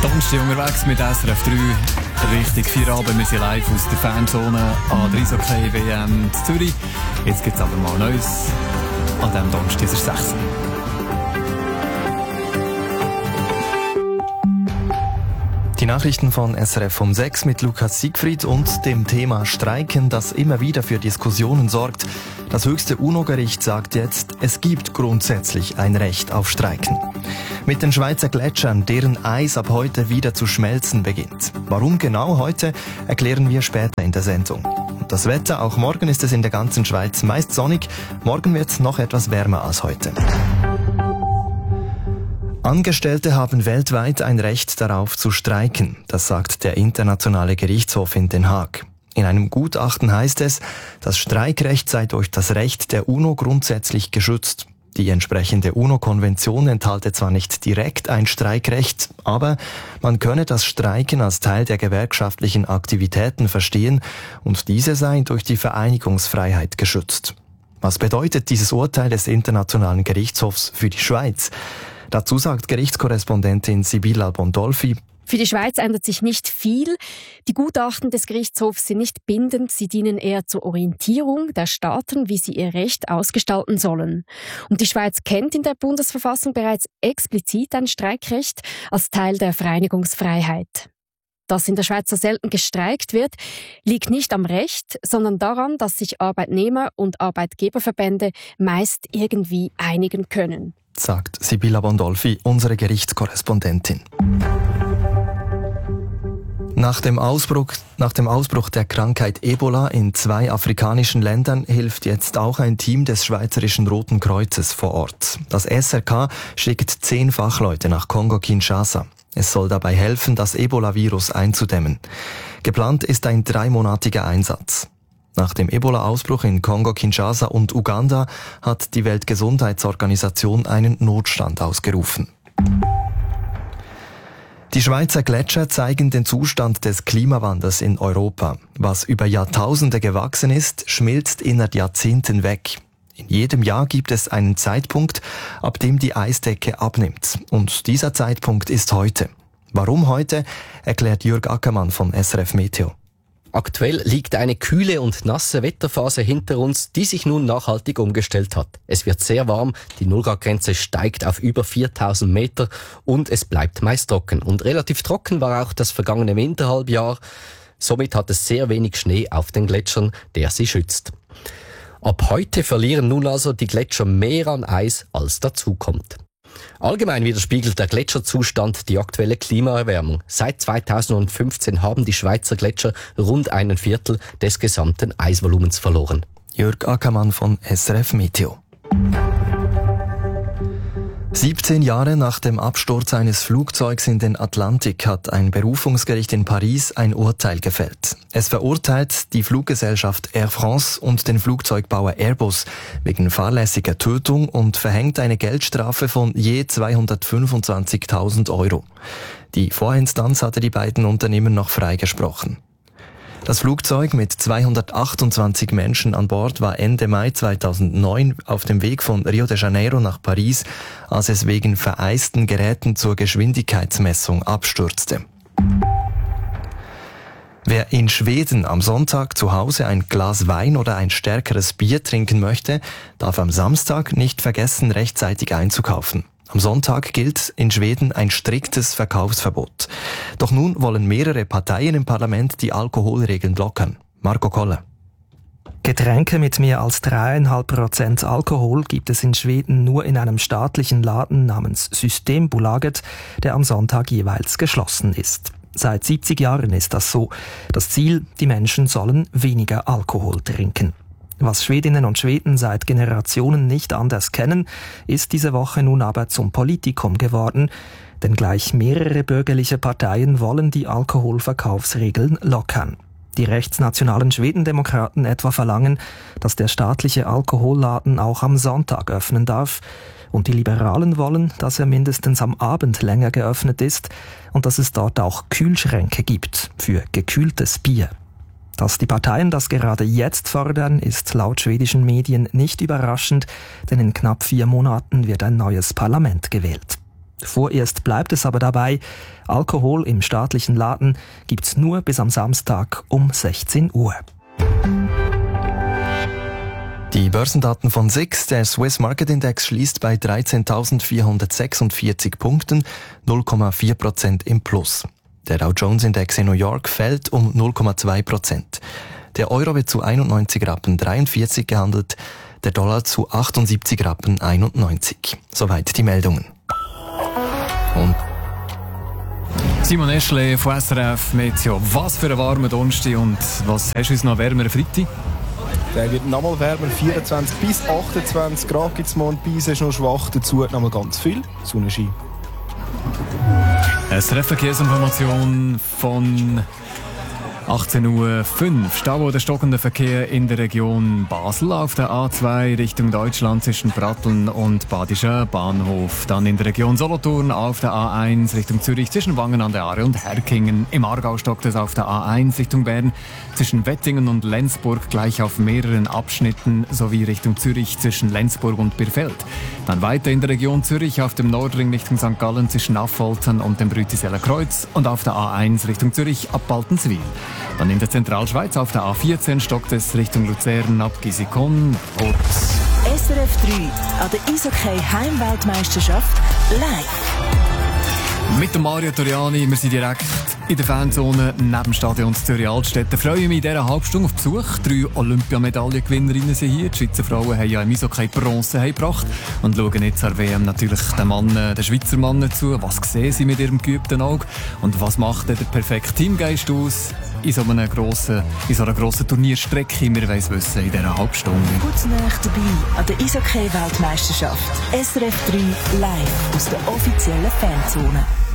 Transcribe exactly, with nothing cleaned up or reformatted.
Donnerstag unterwegs mit S R F drei Richtung Feierabend. Wir sind live aus der Fanzone an der Eishockey-W M in Zürich. Jetzt gibt es aber mal Neues an diesem Donnerstag, es ist sechs. Die Nachrichten von S R F um sechs mit Lukas Siegfried und dem Thema Streiken, das immer wieder für Diskussionen sorgt. Das höchste UNO-Gericht sagt jetzt, es gibt grundsätzlich ein Recht auf Streiken. Mit den Schweizer Gletschern, deren Eis ab heute wieder zu schmelzen beginnt. Warum genau heute, erklären wir später in der Sendung. Und das Wetter, auch morgen ist es in der ganzen Schweiz meist sonnig. Morgen wird es noch etwas wärmer als heute. Angestellte haben weltweit ein Recht darauf zu streiken, das sagt der Internationale Gerichtshof in Den Haag. In einem Gutachten heißt es, das Streikrecht sei durch das Recht der UNO grundsätzlich geschützt. Die entsprechende UNO-Konvention enthalte zwar nicht direkt ein Streikrecht, aber man könne das Streiken als Teil der gewerkschaftlichen Aktivitäten verstehen und diese seien durch die Vereinigungsfreiheit geschützt. Was bedeutet dieses Urteil des Internationalen Gerichtshofs für die Schweiz? Dazu sagt Gerichtskorrespondentin Sibylla Bondolfi: Für die Schweiz ändert sich nicht viel. Die Gutachten des Gerichtshofs sind nicht bindend. Sie dienen eher zur Orientierung der Staaten, wie sie ihr Recht ausgestalten sollen. Und die Schweiz kennt in der Bundesverfassung bereits explizit ein Streikrecht als Teil der Vereinigungsfreiheit. Dass in der Schweiz so selten gestreikt wird, liegt nicht am Recht, sondern daran, dass sich Arbeitnehmer- und Arbeitgeberverbände meist irgendwie einigen können, sagt Sibylla Bondolfi, unsere Gerichtskorrespondentin. Nach dem Ausbruch, nach dem Ausbruch der Krankheit Ebola in zwei afrikanischen Ländern hilft jetzt auch ein Team des Schweizerischen Roten Kreuzes vor Ort. Das S R K schickt zehn Fachleute nach Kongo-Kinshasa. Es soll dabei helfen, das Ebola-Virus einzudämmen. Geplant ist ein dreimonatiger Einsatz. Nach dem Ebola-Ausbruch in Kongo-Kinshasa und Uganda hat die Weltgesundheitsorganisation einen Notstand ausgerufen. Die Schweizer Gletscher zeigen den Zustand des Klimawandels in Europa. Was über Jahrtausende gewachsen ist, schmilzt innerhalb Jahrzehnten weg. In jedem Jahr gibt es einen Zeitpunkt, ab dem die Eisdecke abnimmt. Und dieser Zeitpunkt ist heute. Warum heute, erklärt Jürg Ackermann von S R F Meteo. Aktuell liegt eine kühle und nasse Wetterphase hinter uns, die sich nun nachhaltig umgestellt hat. Es wird sehr warm, die Null-Grad-Grenze steigt auf über viertausend Meter und es bleibt meist trocken. Und relativ trocken war auch das vergangene Winterhalbjahr. Somit hat es sehr wenig Schnee auf den Gletschern, der sie schützt. Ab heute verlieren nun also die Gletscher mehr an Eis, als dazukommt. Allgemein widerspiegelt der Gletscherzustand die aktuelle Klimaerwärmung. Seit zweitausendfünfzehn haben die Schweizer Gletscher rund einen Viertel des gesamten Eisvolumens verloren. Jürg Ackermann von S R F Meteo. siebzehn Jahre nach dem Absturz eines Flugzeugs in den Atlantik hat ein Berufungsgericht in Paris ein Urteil gefällt. Es verurteilt die Fluggesellschaft Air France und den Flugzeugbauer Airbus wegen fahrlässiger Tötung und verhängt eine Geldstrafe von je zweihundertfünfundzwanzigtausend Euro. Die Vorinstanz hatte die beiden Unternehmen noch freigesprochen. Das Flugzeug mit zweihundertachtundzwanzig Menschen an Bord war Ende Mai zweitausendneun auf dem Weg von Rio de Janeiro nach Paris, als es wegen vereisten Geräten zur Geschwindigkeitsmessung abstürzte. Wer in Schweden am Sonntag zu Hause ein Glas Wein oder ein stärkeres Bier trinken möchte, darf am Samstag nicht vergessen, rechtzeitig einzukaufen. Am Sonntag gilt in Schweden ein striktes Verkaufsverbot. Doch nun wollen mehrere Parteien im Parlament die Alkoholregeln lockern. Marco Koller. Getränke mit mehr als dreieinhalb Prozent Alkohol gibt es in Schweden nur in einem staatlichen Laden namens Systembolaget, der am Sonntag jeweils geschlossen ist. Seit siebzig Jahren ist das so. Das Ziel, die Menschen sollen weniger Alkohol trinken. Was Schwedinnen und Schweden seit Generationen nicht anders kennen, ist diese Woche nun aber zum Politikum geworden, denn gleich mehrere bürgerliche Parteien wollen die Alkoholverkaufsregeln lockern. Die rechtsnationalen Schwedendemokraten etwa verlangen, dass der staatliche Alkoholladen auch am Sonntag öffnen darf, und die Liberalen wollen, dass er mindestens am Abend länger geöffnet ist und dass es dort auch Kühlschränke gibt für gekühltes Bier. Dass die Parteien das gerade jetzt fordern, ist laut schwedischen Medien nicht überraschend, denn in knapp vier Monaten wird ein neues Parlament gewählt. Vorerst bleibt es aber dabei, Alkohol im staatlichen Laden gibt's nur bis am Samstag um sechzehn Uhr. Die Börsendaten von S I X, der Swiss Market Index, schließt bei dreizehntausendvierhundertsechsundvierzig Punkten, null Komma vier Prozent im Plus. Der Dow Jones Index in New York fällt um null Komma zwei Prozent. Der Euro wird zu einundneunzig Rappen dreiundvierzig gehandelt, der Dollar zu achtundsiebzig Rappen einundneunzig. Soweit die Meldungen. Und Simon Eschle von S R F mit ja, was für ein warmer Donnerstag und was hast du uns noch wärmer Freitag? Der wird nochmal wärmer, vierundzwanzig bis achtundzwanzig Grad gibt es morgen. Bei uns ist noch schwach, dazu nochmal ganz viel Sonnenschein. S R F-Verkehrsinformation von achtzehn Uhr fünf. Stau oder stockender Verkehr in der Region Basel auf der A zwei Richtung Deutschland zwischen Pratteln und Badischer Bahnhof. Dann in der Region Solothurn auf der A eins Richtung Zürich zwischen Wangen an der Aare und Herkingen. Im Aargau stockt es auf der A eins Richtung Bern zwischen Wettingen und Lenzburg gleich auf mehreren Abschnitten sowie Richtung Zürich zwischen Lenzburg und Birfeld. Dann weiter in der Region Zürich auf dem Nordring Richtung Sankt Gallen zwischen Affoltern und dem Brütiseller Kreuz und auf der A eins Richtung Zürich ab Baltenswil. Dann in der Zentralschweiz auf der A vierzehn stockt es Richtung Luzern ab Gisikon. S R F drei an der Eishockey Heimweltmeisterschaft live. Mit dem Mario Toriani, wir sind direkt in der Fanzone neben dem Stadion Zürich Altstädte. Freue mich in dieser Halbstunde auf Besuch. Drei Olympiamedaillengewinnerinnen sind hier. Die Schweizer Frauen haben ja im Eishockey Bronze gebracht und schauen jetzt an der W M natürlich den Mann, den Schweizer Mann zu. Was sehen sie mit ihrem geübten Auge und was macht der perfekte Teamgeist aus in so einer grossen, in so einer grossen Turnierstrecke? Wir wollen es wissen in dieser Halbstunde. Hautnah dabei an der Eishockey-Weltmeisterschaft. S R F drei live aus der offiziellen Fanzone.